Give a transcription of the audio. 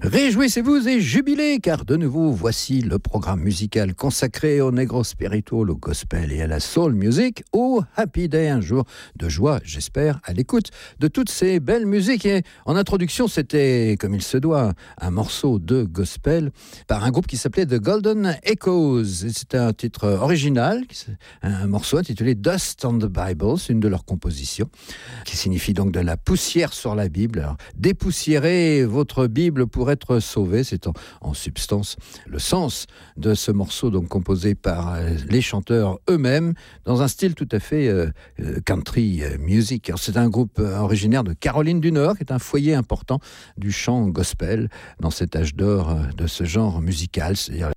Réjouissez-vous et jubilez, car de nouveau, voici le programme musical consacré au negro spiritual, au gospel et à la soul music, au Happy Day, un jour de joie, j'espère, à l'écoute de toutes ces belles musiques. Et en introduction, c'était, comme il se doit, un morceau de gospel par un groupe qui s'appelait The Golden Echoes. C'était un titre original, un morceau intitulé Dust on the Bible, c'est une de leurs compositions, qui signifie donc de la poussière sur la Bible. Alors, dépoussiérez votre Bible pour être sauvé, c'est en substance le sens de ce morceau donc composé par les chanteurs eux-mêmes dans un style tout à fait country music. Alors, c'est un groupe originaire de Caroline du Nord qui est un foyer important du chant gospel dans cet âge d'or de ce genre musical, c'est-à-dire